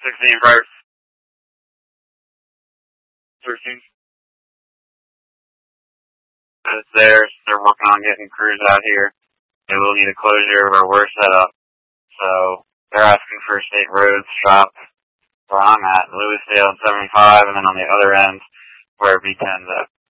16 first. 13. It's theirs. They're working on getting crews out here. They will need a closure where we're set up. So they're asking for a state roads shop where I'm at, Lewisdale and 75, and then on the other end where B10's at.